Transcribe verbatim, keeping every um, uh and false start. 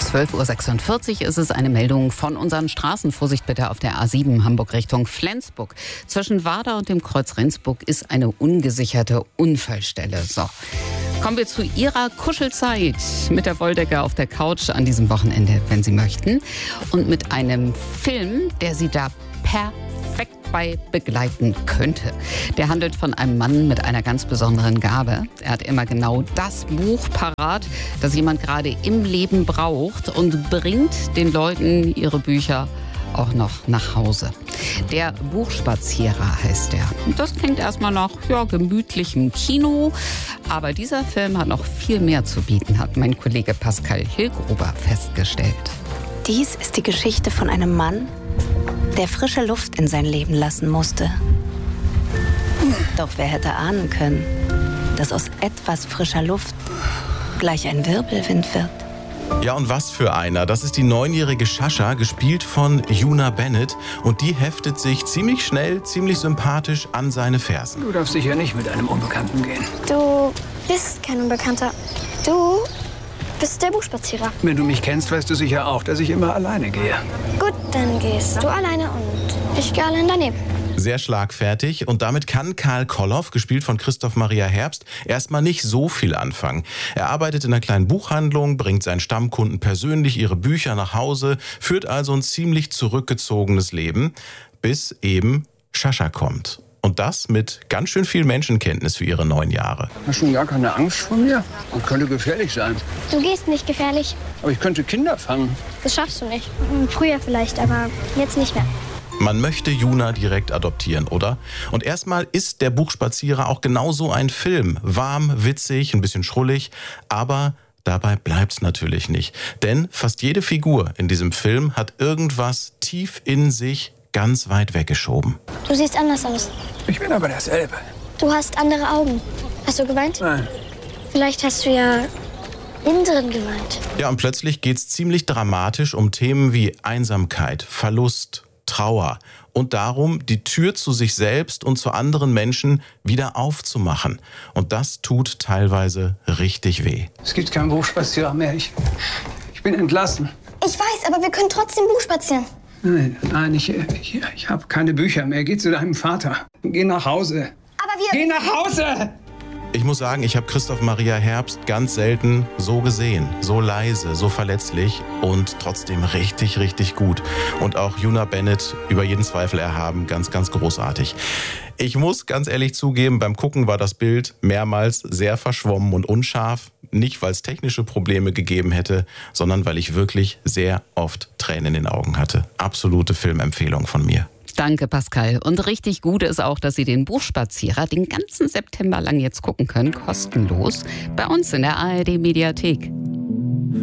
zwölf Uhr sechsundvierzig ist es, eine Meldung von unseren Straßen. Vorsicht bitte auf der A sieben Hamburg Richtung Flensburg. Zwischen Warder und dem Kreuz Rendsburg ist eine ungesicherte Unfallstelle. So, kommen wir zu Ihrer Kuschelzeit mit der Wolldecke auf der Couch an diesem Wochenende, wenn Sie möchten. Und mit einem Film, der Sie da perfekt bei begleiten könnte. Der handelt von einem Mann mit einer ganz besonderen Gabe. Er hat immer genau das Buch parat, das jemand gerade im Leben braucht, und bringt den Leuten ihre Bücher auch noch nach Hause. Der Buchspazierer heißt er. Und das klingt erstmal nach ja, gemütlichem Kino. Aber dieser Film hat noch viel mehr zu bieten, hat mein Kollege Pascal Hilgruber festgestellt. Dies ist die Geschichte von einem Mann, der frische Luft in sein Leben lassen musste. Doch wer hätte ahnen können, dass aus etwas frischer Luft gleich ein Wirbelwind wird? Ja, und was für einer. Das ist die neunjährige Shasha, gespielt von Juna Bennett. Und die heftet sich ziemlich schnell, ziemlich sympathisch an seine Fersen. Du darfst sicher nicht mit einem Unbekannten gehen. Du bist kein Unbekannter. Du bist der Buchspazierer. Wenn du mich kennst, weißt du sicher auch, dass ich immer alleine gehe. Gut, dann gehst du alleine und ich gehe allein daneben. Sehr schlagfertig, und damit kann Karl Koloff, gespielt von Christoph Maria Herbst, erstmal nicht so viel anfangen. Er arbeitet in einer kleinen Buchhandlung, bringt seinen Stammkunden persönlich ihre Bücher nach Hause, führt also ein ziemlich zurückgezogenes Leben, bis eben Shasha kommt. Und das mit ganz schön viel Menschenkenntnis für ihre neun Jahre. Hast du gar keine Angst vor mir? Das könnte gefährlich sein. Du gehst nicht gefährlich. Aber ich könnte Kinder fangen. Das schaffst du nicht. Früher vielleicht, aber jetzt nicht mehr. Man möchte Juna direkt adoptieren, oder? Und erstmal ist der Buchspazierer auch genauso ein Film. Warm, witzig, ein bisschen schrullig, aber dabei bleibt's natürlich nicht. Denn fast jede Figur in diesem Film hat irgendwas tief in sich ganz weit weggeschoben. Du siehst anders aus. Ich bin aber derselbe. Du hast andere Augen. Hast du geweint? Nein. Vielleicht hast du ja innen drin geweint. Ja, und plötzlich geht's ziemlich dramatisch um Themen wie Einsamkeit, Verlust, Trauer und darum, die Tür zu sich selbst und zu anderen Menschen wieder aufzumachen. Und das tut teilweise richtig weh. Es gibt keinen Buchspazierer mehr. Ich, ich bin entlassen. Ich weiß, aber wir können trotzdem Buch spazieren. Nein, nein, ich, ich, ich habe keine Bücher mehr. Geh zu deinem Vater. Geh nach Hause. Aber wir... Geh nach Hause! Ich muss sagen, ich habe Christoph Maria Herbst ganz selten so gesehen, so leise, so verletzlich und trotzdem richtig, richtig gut. Und auch Juna Bennett über jeden Zweifel erhaben, ganz, ganz großartig. Ich muss ganz ehrlich zugeben, beim Gucken war das Bild mehrmals sehr verschwommen und unscharf. Nicht, weil es technische Probleme gegeben hätte, sondern weil ich wirklich sehr oft Tränen in den Augen hatte. Absolute Filmempfehlung von mir. Danke, Pascal. Und richtig gut ist auch, dass Sie den Buchspazierer den ganzen September lang jetzt gucken können, kostenlos, bei uns in der A R D Mediathek.